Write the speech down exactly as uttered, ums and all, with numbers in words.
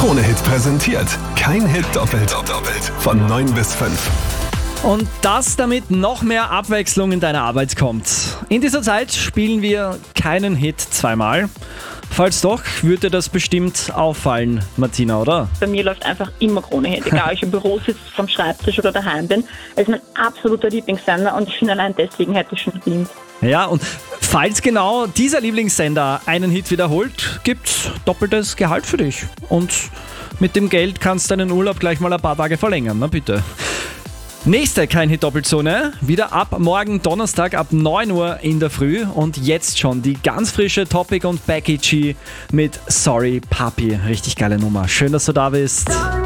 Krone-Hit präsentiert. Kein Hit doppelt. doppelt. Von neun bis fünf. Und das, damit noch mehr Abwechslung in deine Arbeit kommt. In dieser Zeit spielen wir keinen Hit zweimal. Falls doch, würde dir das bestimmt auffallen, Martina, oder? Bei mir läuft einfach immer Krone-Hit, egal ob ich im Büro sitze, vom Schreibtisch oder daheim bin. Es ist mein absoluter Lieblingssender und ich finde allein deswegen hätte ich schon verdient. Ja, und falls genau dieser Lieblingssender einen Hit wiederholt, gibt's doppeltes Gehalt für dich. Und mit dem Geld kannst du deinen Urlaub gleich mal ein paar Tage verlängern, na bitte. Nächste Kein-Hit-Doppelzone, wieder ab morgen Donnerstag ab neun Uhr in der Früh und jetzt schon die ganz frische Topic und Becky G mit Sorry Papi. Richtig geile Nummer. Schön, dass du da bist.